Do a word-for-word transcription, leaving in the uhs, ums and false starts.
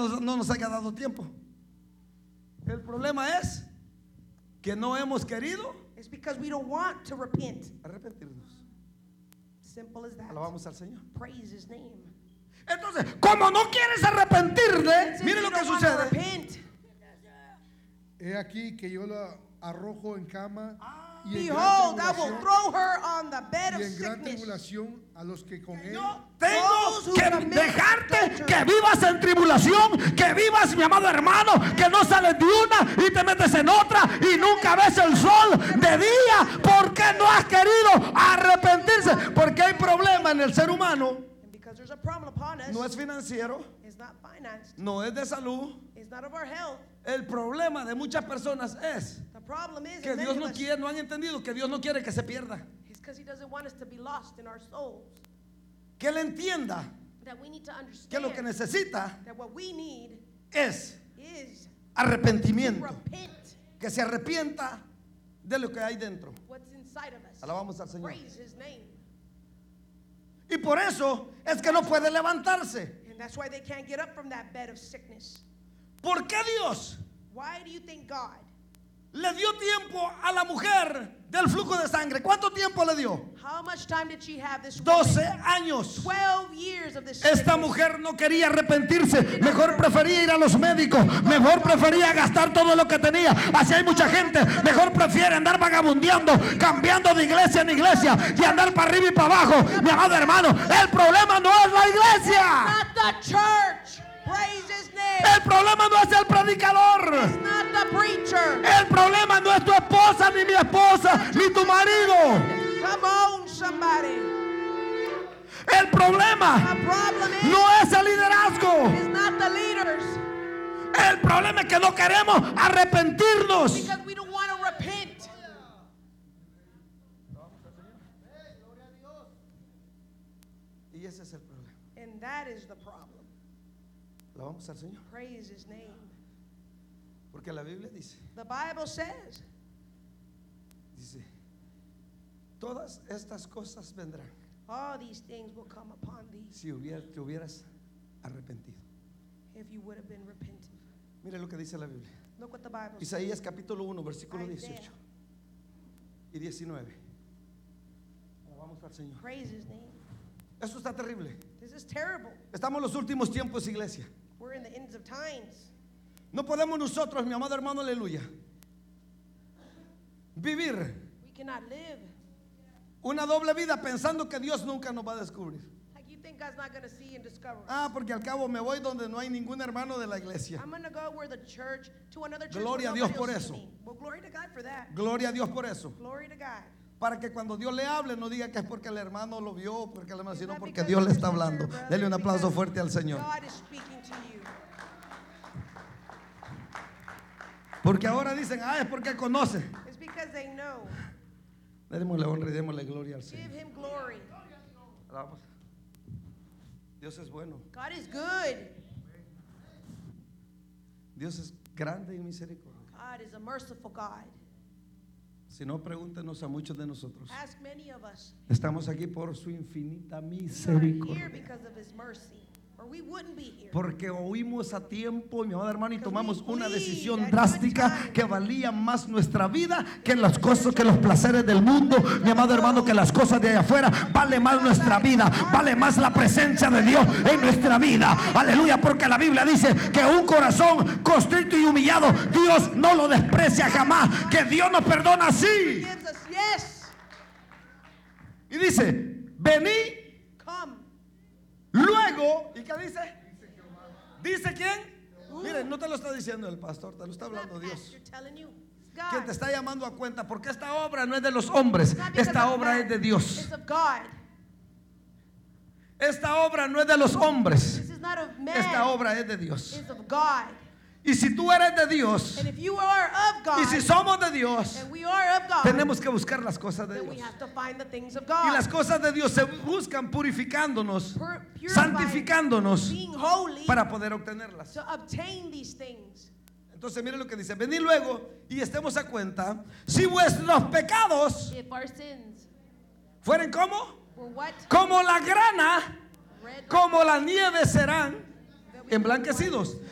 nos, no nos haya dado tiempo. El problema es que no hemos querido It's because we don't want to repent. arrepentirnos. Simple as that. Alabamos al Señor. Praise His name. Entonces, como no quieres arrepentirte, Since mire you lo que don't want to sucede. repent, He aquí que yo la arrojo en cama y en gran behold, I will tribulación, throw her on the bed of y en gran sickness. tribulación a los que con él. Tengo Those who que commit dejarte adultery. que vivas en tribulación, que vivas, mi amado hermano, que no sales de una y te metes en otra y nunca ves el sol de día. ¿Por qué no has querido arrepentirse? Porque hay problema en el ser humano. And because there's a problem upon us, No es financiero, it's not financed, no es de salud. it's not of our health. El problema de muchas personas es The problem is que in many Dios of no us, quiere, no han entendido que Dios no quiere que se pierda. it's because He doesn't want us to be lost in our souls. Que Él entienda That we need to que lo que understand necesita that what we need es is to arrepentimiento. repent Que se arrepienta de lo que hay dentro. what's inside of us. Alabamos al Señor. Praise His name. Y por eso es que no puede levantarse. And that's why they can't get up from that bed of sickness. ¿Por qué Dios Why do you think God, le dio tiempo a la mujer del flujo de sangre? ¿Cuánto tiempo le dio? how much time did she have this doce woman? años. twelve years of this Esta sickness. mujer no quería arrepentirse, mejor prefería ir a los médicos, mejor prefería gastar todo lo que tenía. Así hay mucha gente, mejor prefiere andar vagabundeando, cambiando de iglesia en iglesia y andar para arriba y para abajo. Mi amado hermano, el problema no es la iglesia, Not the church. Praise His name. el problema no es el predicador, It's not the preacher. el problema no es tu esposa, ni mi esposa, ni tu marido. Come on, somebody. El problema The problem is, no es el liderazgo, is not the leaders. el problema es que no queremos arrepentirnos. Because we don't want to repent. Y ese es el problema. And that is the problem. Alabamos al Señor. Praise His name. Porque la Biblia dice, The Bible says, dice, todas estas cosas vendrán all these things will come upon thee si hubiera, te hubieras arrepentido. if you would have been repentant. Mire lo que dice la Biblia. Look what the Bible says. Isaías capítulo uno, versículo Isaiah. dieciocho y diecinueve. Alabamos al Señor. Praise His name. Eso está terrible. This is terrible. Estamos en los últimos tiempos, iglesia. We're in the ends of times. No podemos nosotros, mi amado hermano, aleluya, vivir We cannot live. una doble vida pensando que Dios nunca nos va a descubrir. Like you think God's not going to see and discover. Ah, porque al cabo me voy donde no hay ningún hermano de la iglesia. I'm going to go where the church, to another church. Gloria a where Dios nobody por will see eso. me. Well, glory to God for that. Gloria a Dios por eso. Glory to God. Para que cuando Dios le hable no diga que es porque el hermano lo vio, porque el hermano, sino Not porque because Dios le your está sister, hablando. brother, Dele un aplauso because fuerte al Señor. God is speaking to you. Porque ahora dicen, ah, es porque conoce. It's because they know. Démosle honra y démosle gloria al Give Señor. Him glory. Vamos. Dios es bueno. God is good. Dios es grande y misericordia. God is a merciful God. Si no, pregúntenos a muchos de nosotros. Ask many of us. Estamos aquí por su infinita We are here misericordia. because of His mercy. Or we wouldn't be here. Porque oímos a tiempo, mi amado hermano, y Because tomamos we una believe decisión at drástica one time que valía más nuestra vida que las cosas, que los placeres del mundo. Mi amado hermano, que las cosas de allá afuera, vale más nuestra vida, vale más la presencia de Dios en nuestra vida. Aleluya, porque la Biblia dice que un corazón constrito y humillado, Dios no lo desprecia jamás, que Dios nos perdona He así. gives us yes. Y dice, vení Come. luego, ¿y qué dice? ¿Dice quién? Miren, no te lo está diciendo el pastor, te lo está It's not hablando Dios. pastor telling you. It's Quien God. te está llamando a cuenta, porque esta obra no es de los hombres, It's not because esta of obra man. es de Dios. It's of God. Esta obra no es de los hombres, This is not of man. esta obra es de Dios. It's of God. Y si tú eres de Dios, And if you are of God, y si somos de Dios, and we are of God, tenemos que buscar las cosas de then we Dios. have to find the things of Y God. las cosas de Dios se buscan purificándonos, Pur- purifying, santificándonos being holy para poder obtenerlas. to obtain these things. Entonces mire lo que dice, venid luego y estemos a cuenta, si vuestros pecados If our sins fueren como, were what? como la grana, Red, como la nieve serán that we emblanquecidos.